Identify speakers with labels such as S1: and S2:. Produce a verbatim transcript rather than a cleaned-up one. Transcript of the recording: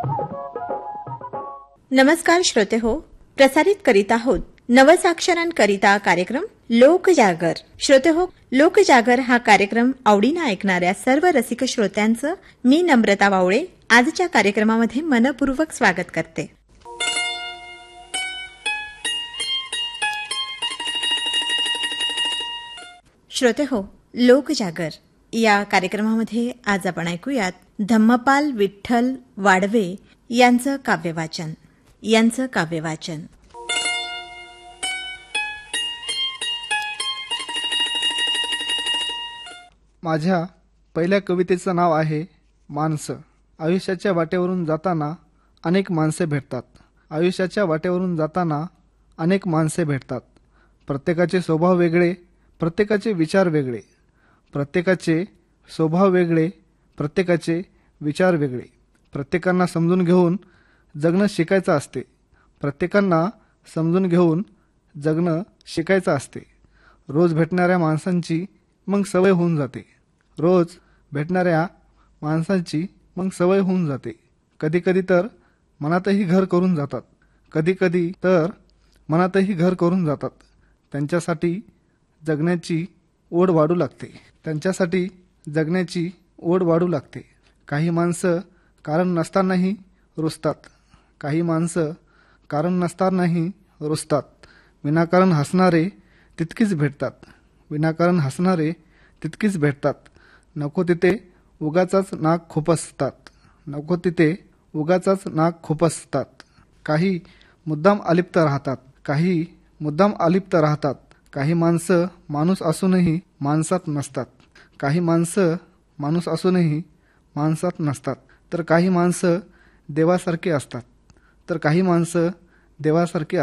S1: नमस्कार श्रोते हो, प्रसारित करीत आहोत नवसाक्षरांकरिता कार्यक्रम लोकजागर. श्रोते हो, लोकजागर हा कार्यक्रम आवडीनं ऐकणाऱ्या सर्व रसिक श्रोत्यांचं मी नम्रता वावळे आजच्या कार्यक्रमामध्ये मनपूर्वक स्वागत करते. श्रोते हो, लोकजागर या कार्यक्रमामध्ये आज आपण ऐकूयात धम्मपाल विठ्ठल वाडवे यांचं काव्यवाचन यांचं काव्यवाचन
S2: माझ्या पहिल्या कवितेचं नाव आहे माणसं. आयुष्याच्या वाटेवरून जाताना अनेक माणसे भेटतात. आयुष्याच्या वाटेवरून जाताना अनेक माणसे भेटतात. प्रत्येकाचे स्वभाव वेगळे, प्रत्येकाचे विचार वेगळे. प्रत्येकाचे स्वभाव वेगळे, प्रत्येकाचे विचार वेगळे. प्रत्येकांना समजून घेऊन जगणं शिकायचं असते. प्रत्येकांना समजून घेऊन जगणं शिकायचं असते. रोज भेटणाऱ्या माणसांची मग सवय होऊन जाते. रोज भेटणाऱ्या माणसांची मग सवय होऊन जाते. कधीकधी तर मनातही घर करून जातात. कधीकधी तर मनातही घर करून जातात. त्यांच्यासाठी जगण्याची ओढ वाढू लागते. त्यांच्यासाठी जगण्याची ओढ वाढू लागते. काही माणसं कारण नसतानाही रुसतात. काही माणसं कारण नसतानाही रुसतात. विनाकारण हसणारे तितकीच भेटतात. विनाकारण हसणारे तितकीच भेटतात. नको तिथे उगाचाच नाक खुपसतात. नको तिथे उगाचाच नाक खुपसतात. काही मुद्दाम अलिप्त राहतात. काही मुद्दाम अलिप्त राहतात. काही माणसं माणूस असूनही माणसात नसतात. काही माणसं माणूस असूनही माणसात नसतात. तर काही माणसं देवासारखी असतात. तर काही माणसं देवासारखी